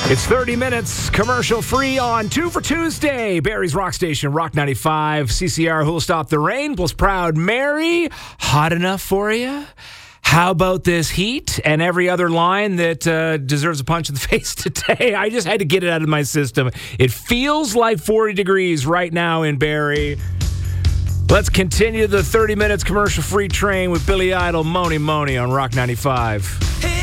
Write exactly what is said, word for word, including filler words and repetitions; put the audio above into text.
It's thirty minutes commercial-free on Two for Tuesday. Barrie's Rock Station, Rock ninety-five. C C R, Who'll Stop the Rain, plus Proud Mary. Hot enough for you? How about this heat? And every other line that uh, deserves a punch in the face today. I just had to get it out of my system. It feels like forty degrees right now in Barrie. Let's continue the thirty minutes commercial-free train with Billy Idol, Moni Moni on Rock ninety-five.